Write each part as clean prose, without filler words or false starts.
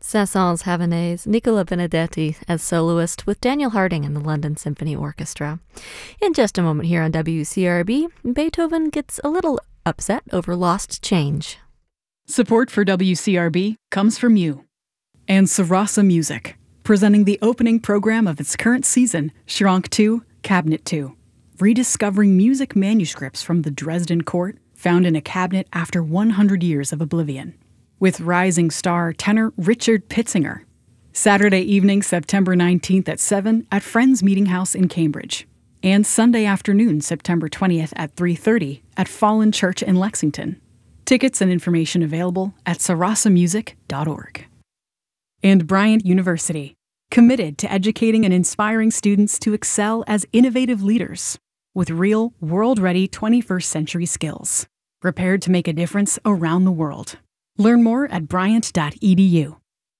Saint-Saëns Havanaise, Nicola Benedetti as soloist with Daniel Harding and the London Symphony Orchestra. In just a moment here on WCRB, Beethoven gets a little upset over lost change. Support for WCRB comes from you and Sarasa Music, presenting the opening program of its current season, Schrank 2, Cabinet 2, rediscovering music manuscripts from the Dresden court found in a cabinet after 100 years of oblivion, with rising star tenor Richard Pitzinger. Saturday evening, September 19th at 7 at Friends Meeting House in Cambridge, and Sunday afternoon, September 20th at 3:30 at Fallen Church in Lexington. Tickets and information available at sarasamusic.org. And Bryant University, committed to educating and inspiring students to excel as innovative leaders with real, world-ready 21st century skills, prepared to make a difference around the world. Learn more at bryant.edu.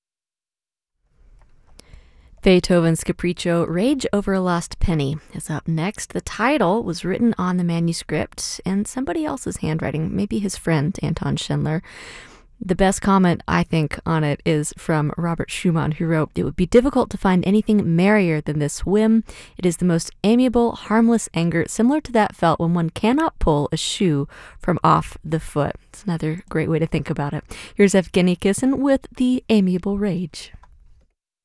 Beethoven's Capriccio Rage Over a Lost Penny is up next. The title was written on the manuscript in somebody else's handwriting, maybe his friend, Anton Schindler. The best comment, I think, on it is from Robert Schumann, who wrote, "It would be difficult to find anything merrier than this whim. It is the most amiable, harmless anger, similar to that felt when one cannot pull a shoe from off the foot." It's another great way to think about it. Here's Evgeny Kissin with The Amiable Rage.